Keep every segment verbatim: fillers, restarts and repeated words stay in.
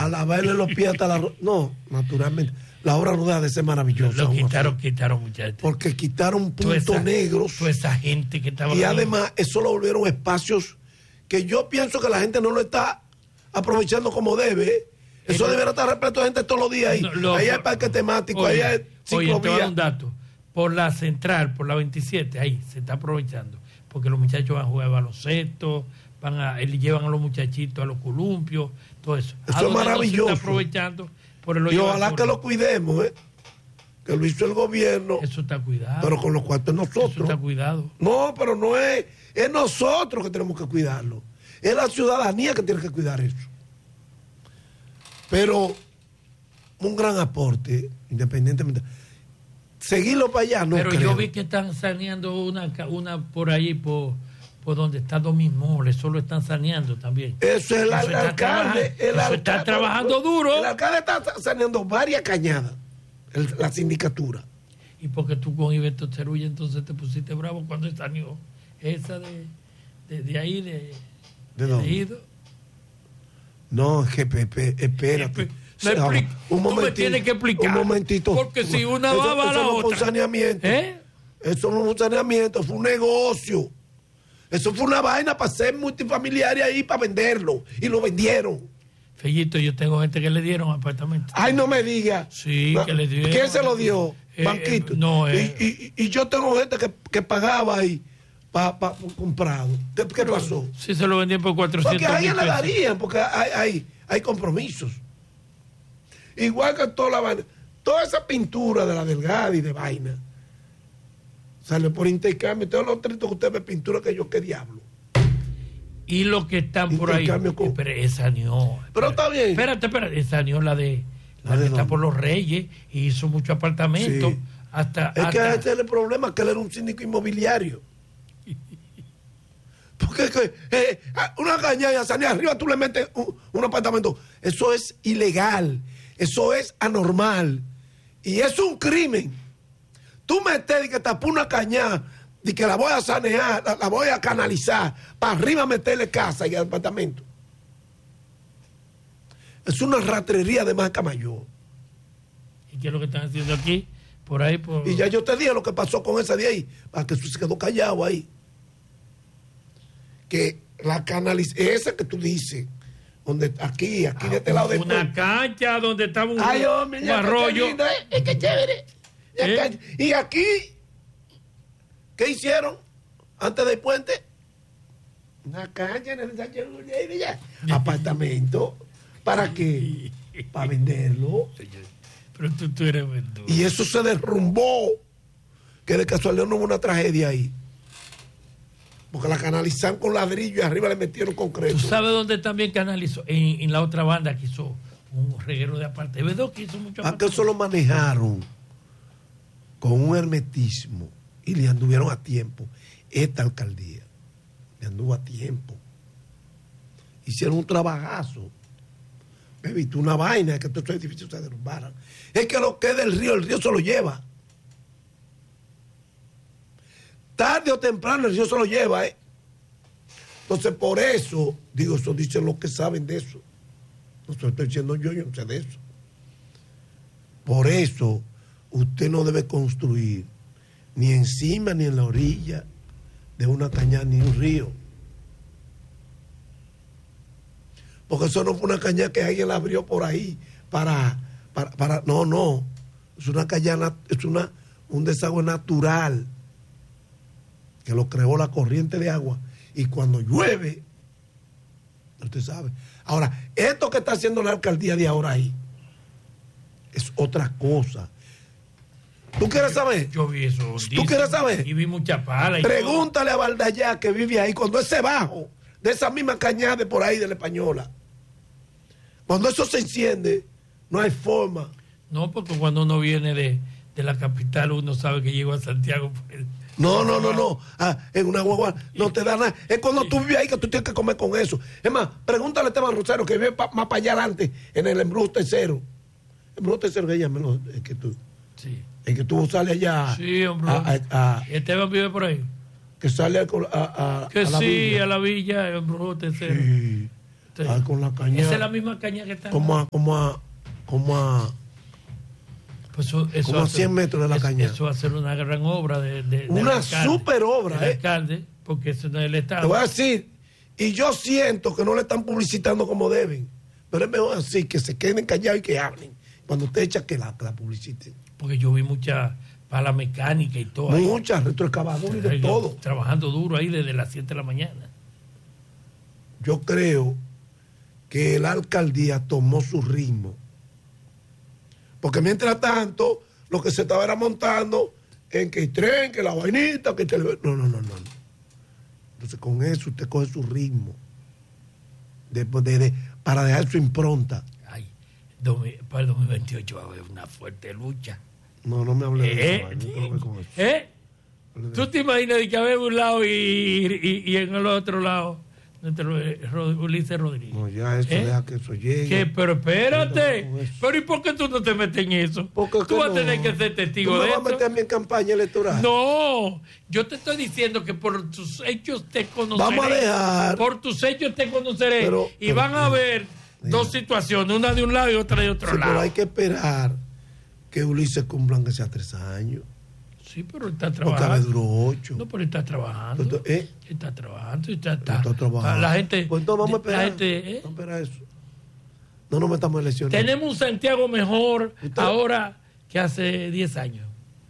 A lavarle los pies hasta la... No, naturalmente. La obra no deja de ser maravillosa. Lo quitaron, quitaron, muchachos. Porque quitaron puntos negros. Toda esa gente que estaba... Y además, eso lo volvieron espacios que yo pienso que la gente no lo está aprovechando como debe. Eso debería estar repleto de gente todos los días ahí. No, lo, ahí hay parque temático, oye, ahí hay ciclovía. Oye, te voy a dar un dato. Por la central, por la veintisiete, ahí se está aprovechando. Porque los muchachos van a jugar baloncesto, van a, llevan a los muchachitos a los columpios, todo eso. Eso es maravilloso. Se está aprovechando por el y ojalá por... que lo cuidemos, ¿eh? Que lo hizo el gobierno. Eso está cuidado. Pero con los cuartos nosotros. Eso está cuidado. No, pero no es, es nosotros que tenemos que cuidarlo. Es la ciudadanía que tiene que cuidar eso. Pero un gran aporte, independientemente. Seguirlo para allá, no Pero creo. yo vi que están saneando una, una por ahí, por, por donde está Domingo, eso lo están saneando también. Eso es el, el alcalde. El eso alcalde está trabajando duro. El alcalde está saneando varias cañadas, el, la sindicatura. ¿Y porque tú con Iberto Cerulla entonces te pusiste bravo cuando saneó esa de, de, de ahí, de, ¿De dónde? de Ido? No, es que Pepe, espérate. Me Ahora, explico. un Tú me tienes que explicar. Un momentito. Porque si una va, va a la eso no otra. fue un saneamiento. ¿Eh? Eso no fue un saneamiento, fue un negocio. Eso fue una vaina para hacer multifamiliares ahí, para venderlo. Y lo vendieron. Fellito, yo tengo gente que le dieron apartamentos. Ay, no me digas. Sí, no, que le dieron. ¿Quién se lo dio? Eh, Banquito. Eh, no, eh. y, y, y yo tengo gente que, que pagaba ahí para pa, pa, comprado. ¿Qué, qué pasó? Sí, se lo vendían por cuatrocientos Porque a mil ella le darían, porque hay, hay, hay compromisos. Igual que toda la vaina, toda esa pintura de la Delgada y de vaina sale por intercambio. Todos los tritos que usted ve pintura que yo, qué diablo. Y los que están por ahí. Con... Pero esa no. Pero está bien. Espérate, espérate. Esa no, la de. La, la de que dónde? Está por los Reyes y hizo muchos apartamentos. Sí. Hasta, es hasta... que ese es el problema, que él era un síndico inmobiliario. Porque que, eh, una cañada, salir arriba, tú le metes un, un apartamento. Eso es ilegal. Eso es anormal. Y es un crimen. Tú metes y que tapó una cañada y que la voy a sanear, la, la voy a canalizar, para arriba meterle casa y apartamento. Es una ratrería de marca mayor. ¿Y qué es lo que están haciendo aquí? Por ahí, por... Y ya yo te dije lo que pasó con esa de ahí, para que se quedó callado ahí. Que la canalización, esa que tú dices, donde aquí, aquí ah, de este lado de una puente. Cancha donde estaba un, Ay, hombre, un arroyo. Lindo, ¿eh? Es que chévere. ¿Eh? Y aquí, ¿qué hicieron antes del puente? Una cancha en el Sánchez ya. Apartamento. ¿Para qué? Para venderlo. Pero tú, tú eres vendedor. Y eso se derrumbó. Que de casualidad no hubo una tragedia ahí. Porque la canalizaron con ladrillo y arriba le metieron concreto. ¿Tú sabes dónde también canalizó? En, en la otra banda que hizo un reguero de aparte. ¿Ves que hizo mucho aparte? Eso lo manejaron con un hermetismo y le anduvieron a tiempo. Esta alcaldía le anduvo a tiempo. Hicieron un trabajazo. Me visto una vaina que estos edificios se derrumbaran. Es que lo que es del río, el río se lo lleva. Tarde o temprano el río se lo lleva, ¿eh? Entonces, por eso, digo, eso dicen los que saben de eso. No se lo estoy diciendo yo, yo no sé de eso. Por eso, usted no debe construir ni encima ni en la orilla de una cañada ni un río. Porque eso no fue una cañada que alguien la abrió por ahí para, para, para no, no. Es una cañada, es una, un desagüe natural que lo creó la corriente de agua. Y cuando llueve, usted sabe. Ahora, esto que está haciendo la alcaldía de ahora ahí es otra cosa. ¿Tú quieres saber? Yo, yo vi eso. ¿Tú quieres saber? Y vi mucha pala. Y Pregúntale todo. A Valdallá que vive ahí, cuando ese bajo de esa misma cañada de por ahí de la Española. Cuando eso se enciende, no hay forma. No, porque cuando uno viene de, de la capital, uno sabe que llegó a Santiago. Pues, no, no, no, no. Ah, en una guagua no te da nada. Es cuando tú vives ahí que tú tienes que comer con eso. Es más, pregúntale a Esteban Rosero que vive pa, más para allá adelante, en el embrujo tercero. El embrujo tercero que llama, ¿no? Es que tú. Sí. Es que tú sales allá. Sí, hombre. A, a, a, Esteban vive por ahí. Que sale a, a, a, que a la sí, villa. a la villa, el embrujo tercero. Sí. Sí. Ay, con la caña. Esa es la misma caña que está. Como a, como a, como a, pues eso, eso como a hace, cien metros de la eso, caña. Eso va a ser una gran obra de, de, una alcalde, super obra, del ¿eh? alcalde, porque eso no es el Estado. Te voy a decir, y yo siento que no le están publicitando como deben, pero es mejor así, que se queden callados y que hablen. Cuando usted echa que la, que la publiciten. Porque yo vi mucha pala mecánica y todo. Mucha, retroexcavador y de todo. Trabajando duro ahí desde las siete de la mañana. Yo creo que la alcaldía tomó su ritmo. Porque mientras tanto, lo que se estaba era montando en que el tren, que la vainita, que el tele... No, no, no, no. Entonces con eso usted coge su ritmo. De, de, de, para dejar su impronta. Ay, para el dos mil veintiocho va a haber una fuerte lucha. No, no me hable de ¿Eh? eso. No tengo que ver con eso. ¿Eh? ¿Tú te imaginas de que había un lado y, y, y en el otro lado Ulises Rodríguez? No, ya eso, ¿Eh? deja que eso llegue. ¿Qué? Pero espérate. No, no, ¿Pero y por qué tú no te metes en eso? Porque Tú vas no. a tener que ser testigo ¿Tú de me eso. vas a meter a mí en campaña electoral? No, yo te estoy diciendo que por tus hechos te conoceré. Vamos a dejar. Por tus hechos te conoceré. Pero, y pero, van a ver mira. dos situaciones, una de un lado y otra de otro Sí, lado. pero hay que esperar que Ulises cumplan que sea tres años. Sí, pero él está Porque a veces trabajando. duró ocho. No, pero él está trabajando. Pero, ¿eh? Él está trabajando. y Está, está, Está trabajando. La gente. Pues entonces vamos a esperar. La gente, ¿eh? Vamos a esperar eso. No nos metamos en elecciones. Tenemos un Santiago mejor ¿Usted? ahora que hace diez años.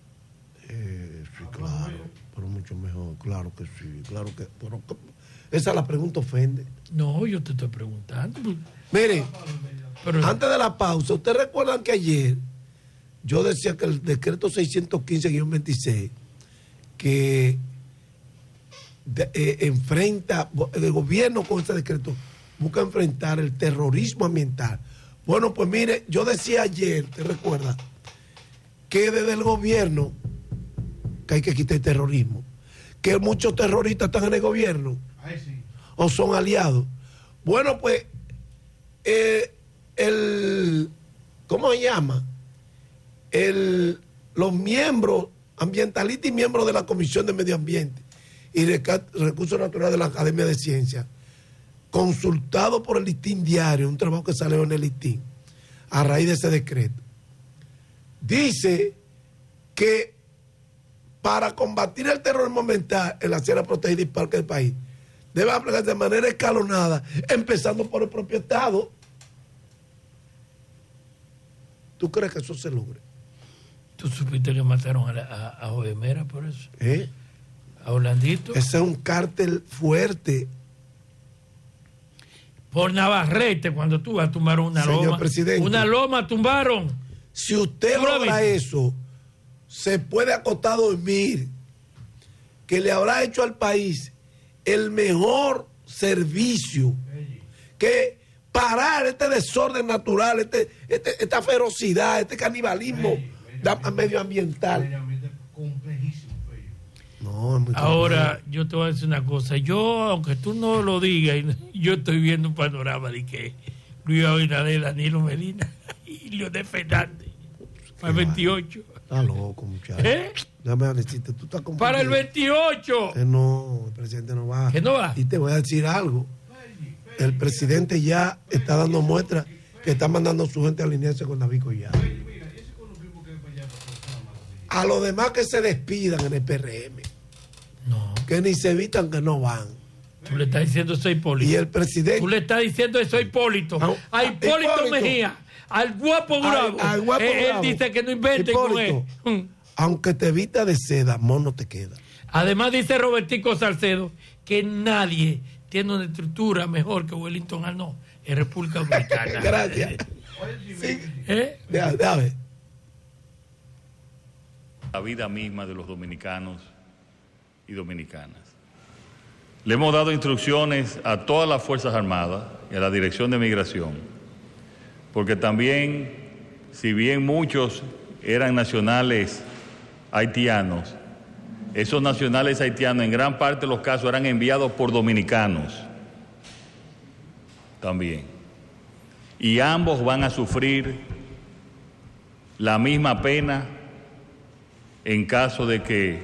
Eh, sí, claro. Pero mucho mejor. Claro que sí. Claro que. Pero, esa la pregunta ofende. No, yo te estoy preguntando. Mire, Pero, antes de la pausa, ¿ustedes recuerdan que ayer yo decía que el decreto seiscientos quince guion veintiséis que de, eh, enfrenta, el gobierno con este decreto busca enfrentar el terrorismo ambiental? Bueno, pues mire, yo decía ayer, ¿te recuerdas? Que desde el gobierno que hay que quitar el terrorismo, que muchos terroristas están en el gobierno. Ay, sí. O son aliados. Bueno, pues eh, el ¿cómo se llama? El, los miembros ambientalistas y miembros de la Comisión de Medio Ambiente y Recursos Naturales de la Academia de Ciencias, consultado por el Listín Diario, un trabajo que salió en el Listín a raíz de ese decreto, dice que para combatir el terrorismo ambiental en la Sierra Protegida y Parque del país debe aplicarse de manera escalonada, empezando por el propio Estado. ¿Tú crees que eso se logre? ¿Tú supiste que mataron a, la, a, a Joe Mera por eso? ¿Eh? A Orlandito. Ese es un cártel fuerte. Por Navarrete, cuando tú vas a tumbar una Señor loma. presidente. Una loma tumbaron. Si usted ¿Tú lo logra viste? eso, se puede acostar a dormir, que le habrá hecho al país el mejor servicio, que parar este desorden natural, este, este, esta ferocidad, este canibalismo da- medioambiental. Complejísimo, Fello. No, es muy Ahora, yo te voy a decir una cosa. Yo, aunque tú no lo digas, yo estoy viendo un panorama de que Luis Abinader, Danilo Medina y Leonel Fernández para el veintiocho. Está loco, muchacho. ¿Eh? Déjame decirte, tú estás confundido. Para el veintiocho. Que no, el presidente no va. ¿Que no va? Y te voy a decir algo. El presidente ya está dando muestras que está mandando a su gente a alinearse con David Collado. A los demás que se despidan en el P R M, No, que ni se evitan que no van. tú le estás diciendo eso a Hipólito. Y el presidente... Tú le estás diciendo eso a Hipólito. Ah, A Hipólito, Hipólito. Mejía. Al guapo Bravo. Al- al guapo Eh, él Bravo. dice que no inventen con él. Hipólito, Mm. aunque te vista de seda, mono te queda. Además dice Robertico Salcedo que nadie tiene una estructura mejor que Wellington Arnold en República Dominicana. Gracias. Sí. ¿Eh? Déjame, déjame. La vida misma de los dominicanos y dominicanas. Le hemos dado instrucciones a todas las Fuerzas Armadas y a la Dirección de Migración, porque también, si bien muchos eran nacionales haitianos, esos nacionales haitianos en gran parte de los casos eran enviados por dominicanos también. Y ambos van a sufrir la misma pena en caso de que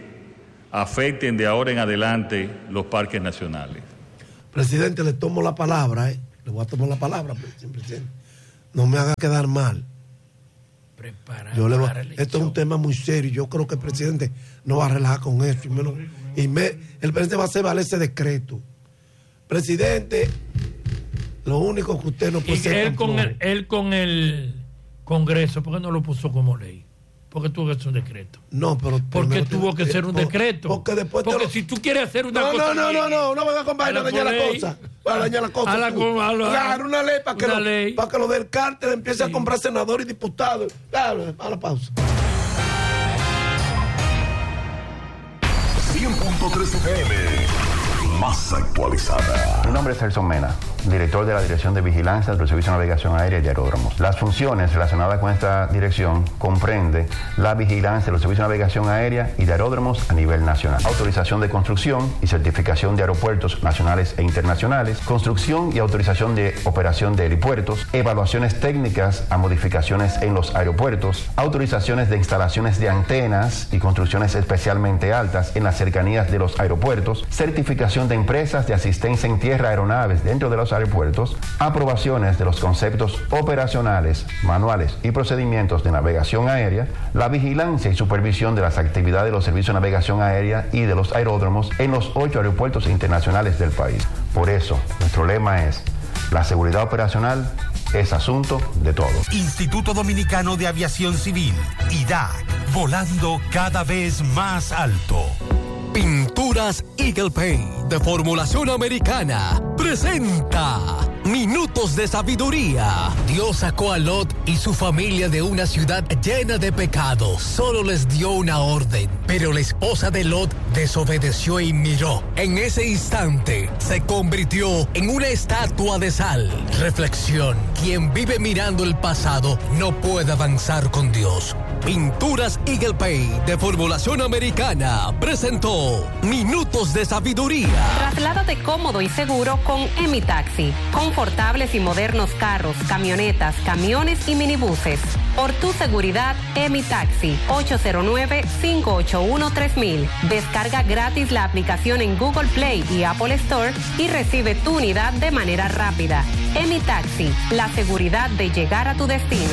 afecten de ahora en adelante los parques nacionales. Presidente, le tomo la palabra, ¿eh? le voy a tomar la palabra, presidente. No me haga quedar mal. Yo le voy, esto es un tema muy serio. Yo creo que el presidente no va a relajar con eso. Y, menos, y me, el presidente va a hacer valer ese decreto. Presidente, lo único que usted no puede hacer. Él con, el, él con el Congreso, ¿por qué no lo puso como ley? Porque tuvo que ser un decreto. No, pero. Porque tuvo que ser un por, decreto. Porque después. Porque lo... si tú quieres hacer una no, cosa. No, no, no, no, no, no venga con vaina a dañar la cosa. Para dañar la cosa. A la, a la, claro, una ley para que, una lo, ley. para que lo del cártel empiece sí. a comprar senadores y diputados. Claro, a la pausa. cien punto tres F M, más actualizada. Mi nombre es Celson Mena, director de la Dirección de Vigilancia del Servicio de Navegación Aérea y Aeródromos. Las funciones relacionadas con esta dirección comprende la vigilancia de los servicios de navegación aérea y de aeródromos a nivel nacional, autorización de construcción y certificación de aeropuertos nacionales e internacionales, construcción y autorización de operación de aeropuertos, evaluaciones técnicas a modificaciones en los aeropuertos, autorizaciones de instalaciones de antenas y construcciones especialmente altas en las cercanías de los aeropuertos, certificación de empresas de asistencia en tierra a aeronaves dentro de los aeropuertos, aprobaciones de los conceptos operacionales, manuales y procedimientos de navegación aérea, la vigilancia y supervisión de las actividades de los servicios de navegación aérea y de los aeródromos en los ocho aeropuertos internacionales del país. Por eso, nuestro lema es: la seguridad operacional es asunto de todos. Instituto Dominicano de Aviación Civil, I D A C, volando cada vez más alto. Pinturas Eagle Paint de formulación americana presenta Minutos de Sabiduría. Dios sacó a Lot y su familia de una ciudad llena de pecados. Solo les dio una orden, pero la esposa de Lot desobedeció y miró. En ese instante se convirtió en una estatua de sal. Reflexión: quien vive mirando el pasado no puede avanzar con Dios. Pinturas Eagle Paint de formulación americana presentó Minutos de Sabiduría. Trasládate cómodo y seguro con Emi Taxi. Confortables y modernos carros, camionetas, camiones y minibuses. Por tu seguridad, Emi Taxi. ocho cero nueve, cinco ocho uno, tres mil. Descarga gratis la aplicación en Google Play y Apple Store y recibe tu unidad de manera rápida. Emi Taxi, la seguridad de llegar a tu destino.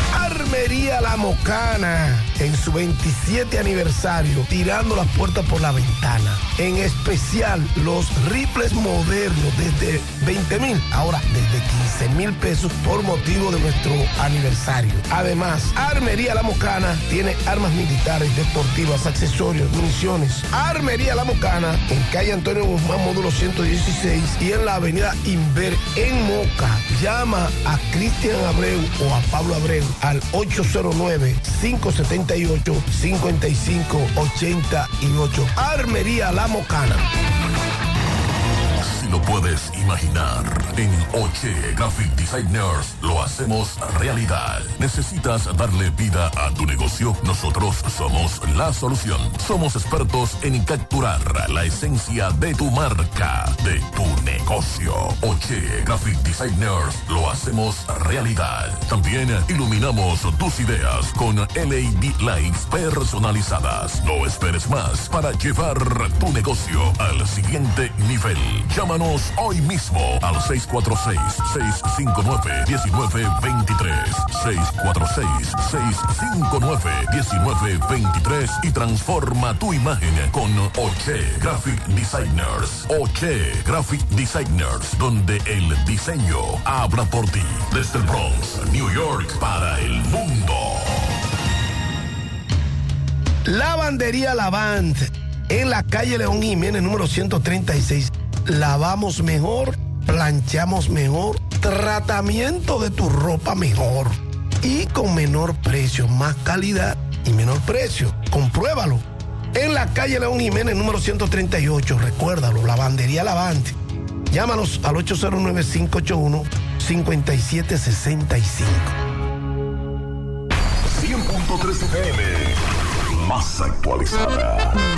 Armería La Mocana, en su veintisiete aniversario, tirando las puertas por la ventana. En especial, los rifles modernos desde veinte mil, ahora desde quince mil pesos por motivo de nuestro aniversario. Además, Armería La Mocana tiene armas militares, deportivas, accesorios, municiones. Armería La Mocana, en calle Antonio Guzmán, módulo ciento dieciséis, y en la avenida Inver, en Moca. Llama a Cristian Abreu o a Pablo Abreu al ocho cero nueve, cinco siete ocho, cinco cinco ocho ocho. Armería La Mocana. Si lo puedes imaginar, en Oche Graphic Designers lo hacemos realidad. ¿Necesitas darle vida a tu negocio? Nosotros somos la solución. Somos expertos en capturar la esencia de tu marca, de tu negocio. Oche Graphic Designers lo hacemos realidad. También iluminamos tus ideas con L E D lights personalizadas. No esperes más para llevar tu negocio al siguiente nivel. Llámanos hoy mismo al seis cuatro seis, seis cinco nueve, uno nueve dos tres, seis cuatro seis, seis cinco nueve, uno nueve dos tres y transforma tu imagen con Oche Graphic Designers. Oche Graphic Designers, donde el diseño habla por ti. Desde el Bronx, New York, para el mundo. Lavandería Lavant, en la calle León Jiménez, número ciento treinta y seis. Lavamos mejor, planchamos mejor, tratamiento de tu ropa mejor y con menor precio, más calidad y menor precio. Compruébalo. En la calle León Jiménez, número ciento treinta y ocho, recuérdalo, Lavandería Lavant. Llámanos al ocho cero nueve, cinco ocho uno, cinco siete seis cinco. cien punto tres F M, más actualizada.